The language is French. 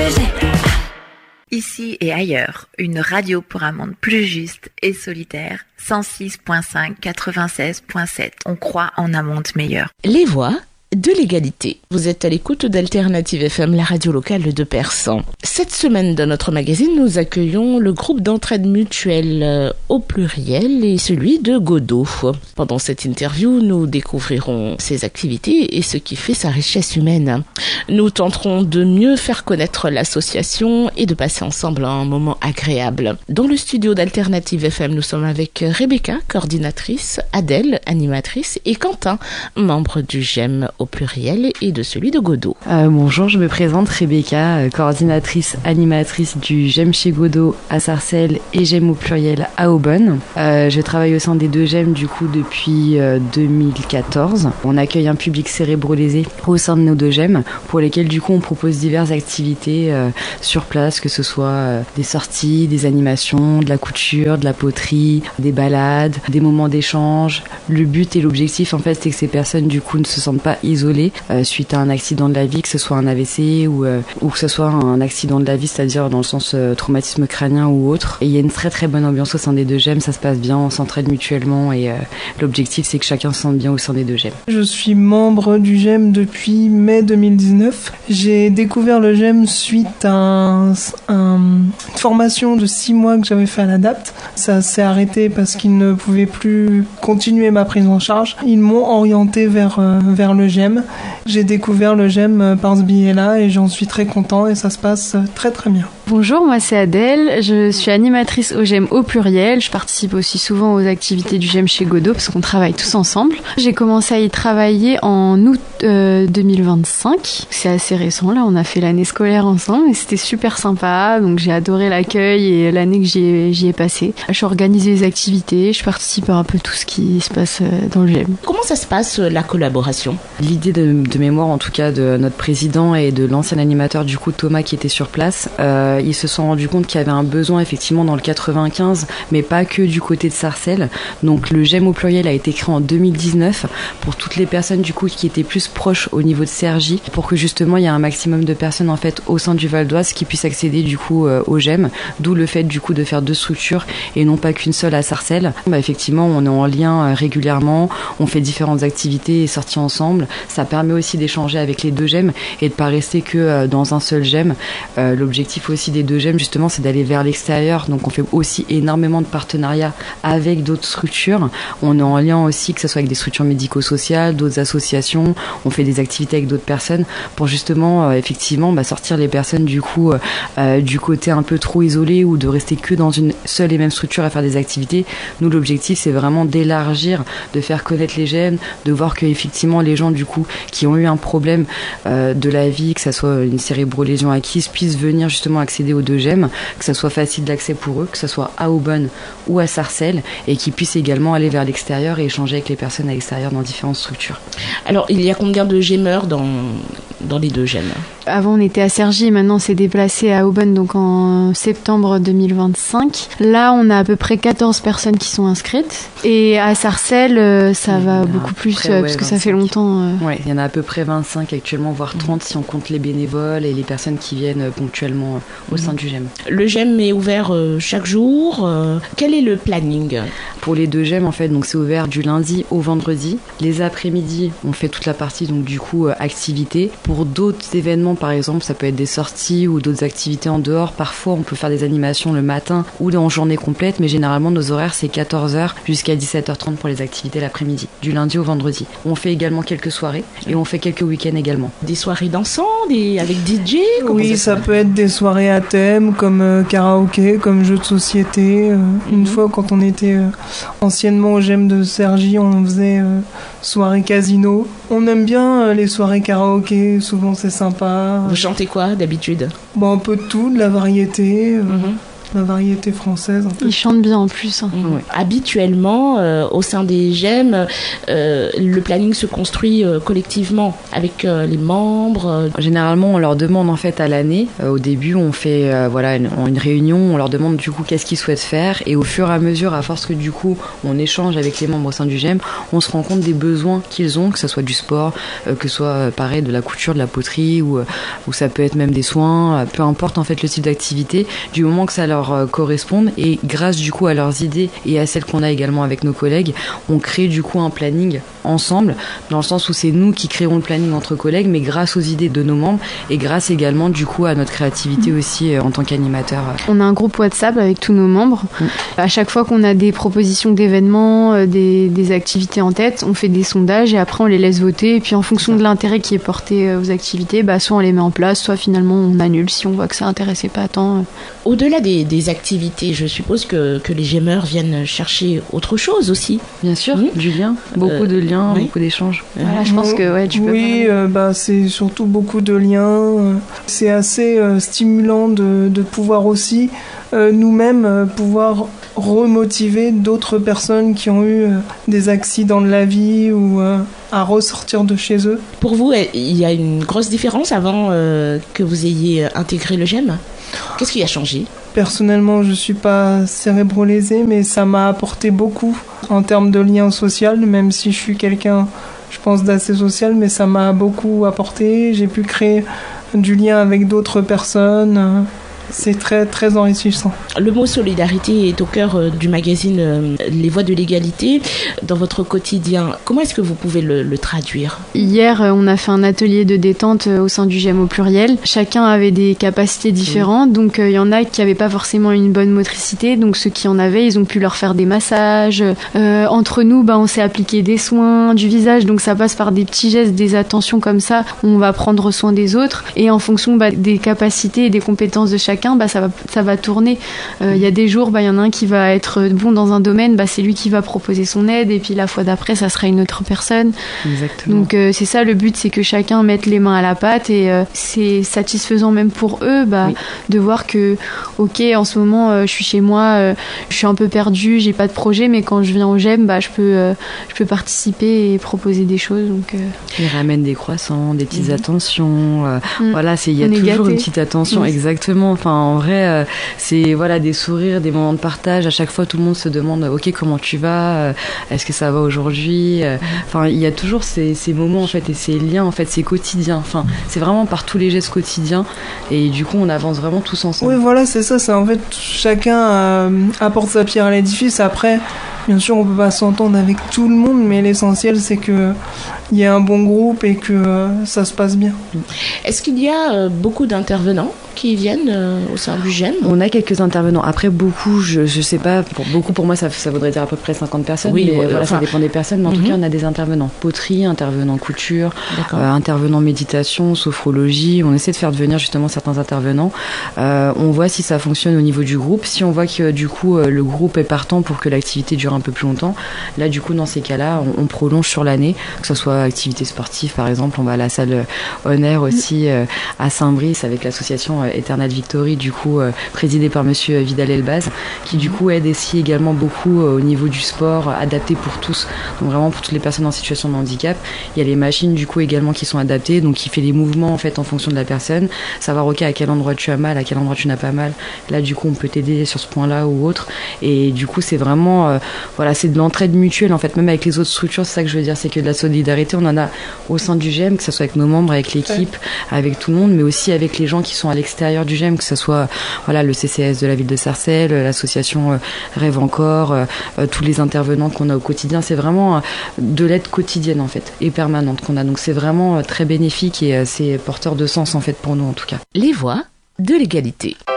Ici et ailleurs, une radio pour un monde plus juste et solidaire. 106.5, 96.7. On croit en un monde meilleur. Les voix de l'égalité. Vous êtes à l'écoute d'Alternative FM, la radio locale de Persan. Cette semaine, dans notre magazine, nous accueillons le groupe d'entraide mutuelle au pluriel et celui de Godot. Pendant cette interview, nous découvrirons ses activités et ce qui fait sa richesse humaine. Nous tenterons de mieux faire connaître l'association et de passer ensemble un moment agréable. Dans le studio d'Alternative FM, nous sommes avec Rebecca, coordinatrice, Adèle, animatrice, et Quentin, membre du GEM au pluriel et de celui de Godot. Bonjour, je me présente, Rebecca, coordinatrice, animatrice du GEM chez Godot à Sarcelles et GEM au pluriel à Aubonne. Je travaille au sein des deux GEM du coup depuis 2014. On accueille un public cérébro-lésé au sein de nos deux GEM pour lesquels du coup on propose diverses activités sur place, que ce soit des sorties, des animations, de la couture, de la poterie, des balades, des moments d'échange. Le but et l'objectif en fait c'est que ces personnes du coup ne se sentent pas isolées suite à un accident de la vie, que ce soit un AVC ou que ce soit un accident de la vie, c'est-à-dire dans le sens traumatisme crânien ou autre. Et il y a une très très bonne ambiance au sein des deux GEM, ça se passe bien, on s'entraide mutuellement et l'objectif c'est que chacun se sente bien au sein des deux GEM. Je suis membre du GEM depuis mai 2019. J'ai découvert le GEM suite à une formation de 6 mois que j'avais fait à l'ADAPT. Ça s'est arrêté parce qu'ils ne pouvaient plus continuer ma prise en charge. Ils m'ont orienté vers le GEM. J'ai découvert le GEM par ce biais-là et j'en suis très content et ça se passe très très bien. Bonjour, moi c'est Adèle, je suis animatrice au GEM au pluriel. Je participe aussi souvent aux activités du GEM chez Godot parce qu'on travaille tous ensemble. J'ai commencé à y travailler en août 2025. C'est assez récent, là on a fait l'année scolaire ensemble et c'était super sympa. Donc j'ai adoré l'accueil et l'année que j'y ai passée. Je organise les activités, je participe à un peu tout ce qui se passe dans le GEM. Comment ça se passe la collaboration ? L'idée de mémoire en tout cas de notre président et de l'ancien animateur du coup Thomas qui était sur place, ils se sont rendus compte qu'il y avait un besoin effectivement dans le 95, mais pas que du côté de Sarcelles. Donc le GEM au pluriel a été créé en 2019 pour toutes les personnes du coup qui étaient plus proches au niveau de Cergy, pour que justement il y ait un maximum de personnes en fait au sein du Val d'Oise qui puissent accéder du coup au GEM, d'où le fait du coup de faire deux structures et non pas qu'une seule à Sarcelles. Effectivement on est en lien régulièrement, on fait différentes activités et sorties ensemble. Ça permet aussi d'échanger avec les deux GEM et de pas rester que dans un seul GEM. L'objectif aussi des deux GEM justement c'est d'aller vers l'extérieur, donc on fait aussi énormément de partenariats avec d'autres structures. On est en lien aussi que ce soit avec des structures médico-sociales, d'autres associations, on fait des activités avec d'autres personnes pour justement effectivement sortir les personnes du coup du côté un peu trop isolé ou de rester que dans une seule et même structure à faire des activités. Nous l'objectif c'est vraiment d'élargir, de faire connaître les GEM, de voir que effectivement les gens du coup qui ont eu un problème de la vie, que ça soit une cérébro-lésion acquise, puissent venir justement accéder aux deux GEM, que ça soit facile d'accès pour eux, que ça soit à Aubonne ou à Sarcelles, et qu'ils puissent également aller vers l'extérieur et échanger avec les personnes à l'extérieur dans différentes structures. Alors, il y a combien de GEMeurs dans les deux GEM ? Avant, on était à Cergy et maintenant, on s'est déplacé à Aubonne, donc en septembre 2025. Là, on a à peu près 14 personnes qui sont inscrites. Et à Sarcelles, ça va beaucoup plus, parce que 25. Ça fait longtemps. Ouais, il y en a à peu près 25 actuellement, voire 30 si on compte les bénévoles et les personnes qui viennent ponctuellement au sein du GEM. Le GEM est ouvert chaque jour. Quel est le planning ? Pour les deux GEM, en fait, donc c'est ouvert du lundi au vendredi. Les après-midi, on fait toute la partie, donc du coup, activité. Pour d'autres événements, par exemple, ça peut être des sorties ou d'autres activités en dehors. Parfois, on peut faire des animations le matin ou en journée complète, mais généralement, nos horaires, c'est 14h jusqu'à 17h30 pour les activités l'après-midi, du lundi au vendredi. On fait également quelques soirées et on fait quelques week-ends également. Des soirées dansant, avec DJ ? Oui, ça peut être des soirées à thème, comme karaoké, comme jeux de société. Une fois, quand on était anciennement au GEM de Cergy, on faisait soirée casino. On aime bien les soirées karaoké, souvent c'est sympa. Vous chantez quoi d'habitude ? Un peu de tout, de la variété. la variété française. Ils chantent bien en plus. Ouais. Habituellement, au sein des GEM, le planning se construit collectivement avec les membres. Généralement, on leur demande en fait à l'année. Au début, on fait une réunion. On leur demande du coup qu'est-ce qu'ils souhaitent faire, et au fur et à mesure, à force que du coup on échange avec les membres au sein du GEM, on se rend compte des besoins qu'ils ont, que ce soit du sport, que ce soit pareil de la couture, de la poterie, ou ça peut être même des soins, peu importe en fait le type d'activité, du moment que ça leur corresponde. Et grâce du coup à leurs idées et à celles qu'on a également avec nos collègues, on crée du coup un planning ensemble, dans le sens où c'est nous qui créons le planning entre collègues, mais grâce aux idées de nos membres et grâce également du coup à notre créativité aussi en tant qu'animateur. On a un groupe WhatsApp avec tous nos membres. À chaque fois qu'on a des propositions d'événements, des activités en tête, on fait des sondages et après on les laisse voter, et puis en fonction de l'intérêt qui est porté aux activités, soit on les met en place, soit finalement on annule si on voit que ça intéressait pas tant. Au-delà des activités, je suppose que les GEMeurs viennent chercher autre chose aussi. Bien sûr, du lien, beaucoup de liens, beaucoup d'échanges. Voilà, je pense que tu peux. Oui, c'est surtout beaucoup de liens. C'est assez stimulant de pouvoir aussi nous-mêmes pouvoir remotiver d'autres personnes qui ont eu des accidents de la vie ou à ressortir de chez eux. Pour vous, il y a une grosse différence avant que vous ayez intégré le GEM ? Qu'est-ce qui a changé ? Personnellement, je ne suis pas cérébro-lésée, mais ça m'a apporté beaucoup en termes de lien social, même si je suis quelqu'un, je pense, d'assez social, mais ça m'a beaucoup apporté. J'ai pu créer du lien avec d'autres personnes. C'est très, très enrichissant. Le mot solidarité est au cœur du magazine Les Voix de l'égalité. Dans votre quotidien, comment est-ce que vous pouvez le traduire ? Hier, on a fait un atelier de détente au sein du GEM au pluriel. Chacun avait des capacités différentes, donc il y en a qui n'avaient pas forcément une bonne motricité, donc ceux qui en avaient, ils ont pu leur faire des massages. Entre nous, on s'est appliqué des soins du visage, donc ça passe par des petits gestes, des attentions comme ça, où on va prendre soin des autres, et en fonction des capacités et des compétences de chacun, ça va tourner. Il y a des jours, il y en a un qui va être bon dans un domaine, c'est lui qui va proposer son aide, et puis la fois d'après, ça sera une autre personne. Exactement. Donc c'est ça le but, c'est que chacun mette les mains à la pâte, et c'est satisfaisant même pour eux de voir que, ok, en ce moment, je suis chez moi, je suis un peu perdue, j'ai pas de projet, mais quand je viens au GEM, je peux participer et proposer des choses. Donc, ils ramènent des croissants, des petites attentions. Voilà, il y a toujours gâtés. Une petite attention, exactement. Enfin, en vrai, c'est des sourires, des moments de partage. À chaque fois, tout le monde se demande, ok, comment tu vas ? Est-ce que ça va aujourd'hui ? Enfin, il y a toujours ces moments en fait, et ces liens en fait, c'est quotidien. Enfin, c'est vraiment par tous les gestes quotidiens, et du coup, on avance vraiment tous ensemble. Oui, voilà, c'est ça. C'est en fait chacun apporte sa pierre à l'édifice. Après, bien sûr, on peut pas s'entendre avec tout le monde, mais l'essentiel, c'est que il y ait un bon groupe et que ça se passe bien. Est-ce qu'il y a beaucoup d'intervenants qui viennent au sein du GEM ? On a quelques intervenants. Après, beaucoup, je sais pas, pour moi, ça voudrait dire à peu près 50 personnes. Oui, mais ça dépend des personnes. Mais en tout cas, on a des intervenants poterie, intervenants couture, intervenants méditation, sophrologie. On essaie de faire devenir justement certains intervenants. On voit si ça fonctionne au niveau du groupe. Si on voit que du coup, le groupe est partant pour que l'activité dure un peu plus longtemps, là, du coup, dans ces cas-là, on prolonge sur l'année, que ce soit activité sportive, par exemple. On va à la salle Honor aussi à Saint-Brice avec l'association Eternal Victory, du coup présidée par monsieur Vidal-Elbaz, qui du coup aide aussi également beaucoup au niveau du sport adapté pour tous, donc vraiment pour toutes les personnes en situation de handicap. Il y a les machines du coup également qui sont adaptées, donc qui fait les mouvements en fait en fonction de la personne, savoir ok à quel endroit tu as mal, à quel endroit tu n'as pas mal, là du coup on peut t'aider sur ce point là ou autre, et du coup c'est vraiment c'est de l'entraide mutuelle en fait, même avec les autres structures. C'est ça que je veux dire, c'est que de la solidarité on en a au sein du GEM, que ce soit avec nos membres, avec l'équipe, avec tout le monde, mais aussi avec les gens qui sont à l'extérieur du GEM, que ce soit le CCS de la ville de Sarcelles, l'association Rêve Encore, tous les intervenants qu'on a au quotidien. C'est vraiment de l'aide quotidienne en fait et permanente qu'on a, donc c'est vraiment très bénéfique et c'est porteur de sens en fait pour nous en tout cas. Les Voix de l'égalité.